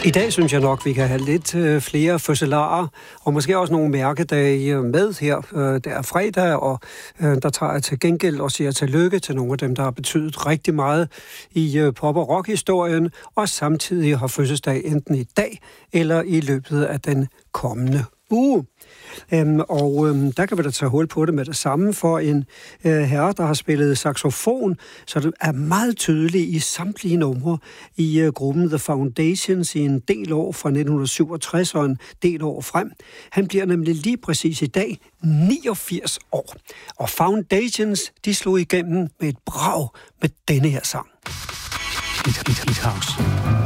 I dag synes jeg nok, vi kan have lidt flere fødselarer, og måske også nogle mærkedage med her. Det er fredag, og der tager jeg til gengæld og siger tillykke til nogle af dem, der har betydet rigtig meget i pop- og rock-historien, og samtidig har fødselsdag enten i dag eller i løbet af den kommende uge. Der kan vi da tage hul på det med det samme for en herre, der har spillet saxofon, så det er meget tydeligt i samtlige numre i gruppen The Foundations i en del år fra 1967 og en del år frem. Han bliver nemlig lige præcis i dag 89 år. Og Foundations, de slog igennem med et brag med denne her sang. It House.